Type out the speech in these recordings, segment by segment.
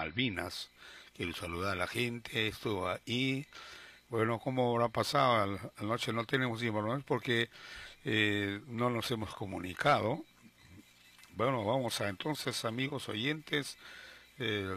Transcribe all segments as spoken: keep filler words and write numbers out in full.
Malvinas. Quiero saludar a la gente, estuvo ahí. Bueno, ¿cómo habrá pasado? Anoche no tenemos información porque eh, no nos hemos comunicado. Bueno, vamos a entonces, amigos oyentes, eh,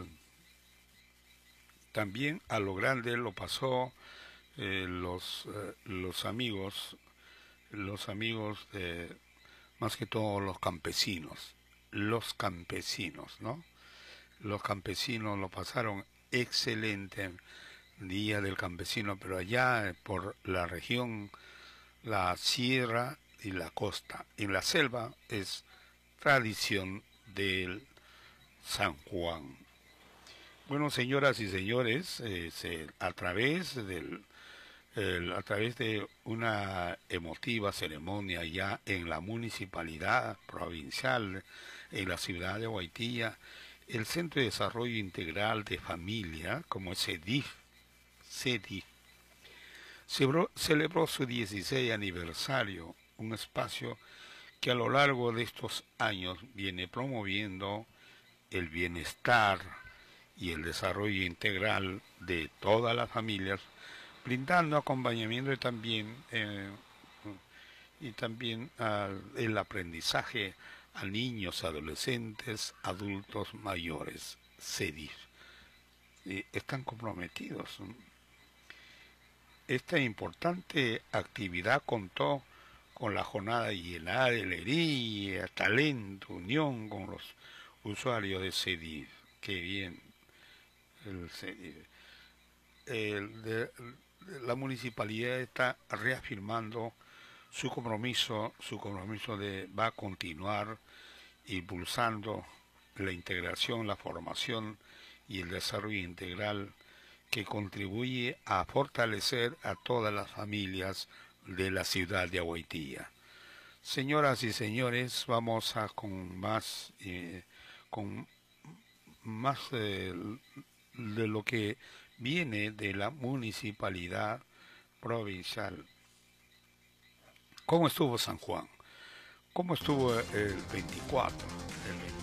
también a lo grande lo pasó eh, los, eh, los amigos, los amigos de, más que todo los campesinos, los campesinos, ¿no? Los campesinos lo pasaron excelente, Día del Campesino, pero allá por la región, la sierra y la costa. En la selva es tradición del San Juan. Bueno, señoras y señores, eh, se, a través del el, a través de una emotiva ceremonia ya en la municipalidad provincial, en la ciudad de Huaytilla, el Centro de Desarrollo Integral de Familia, como es CEDIF, CEDIF, celebró, celebró su dieciséis aniversario, un espacio que a lo largo de estos años viene promoviendo el bienestar y el desarrollo integral de todas las familias, brindando acompañamiento y también eh, y también uh, el aprendizaje a niños, adolescentes, adultos mayores, CEDIF. Y están comprometidos. Esta importante actividad contó con la jornada llena de alegría, talento, unión con los usuarios de CEDIF. Qué bien el CEDIF. El de, la municipalidad está reafirmando su compromiso, su compromiso de va a continuar impulsando la integración, la formación y el desarrollo integral que contribuye a fortalecer a todas las familias de la ciudad de Huaytilla. Señoras y señores, vamos a con más eh, con más eh, de lo que viene de la municipalidad provincial. ¿Cómo estuvo San Juan? ¿Cómo estuvo el veinticuatro? El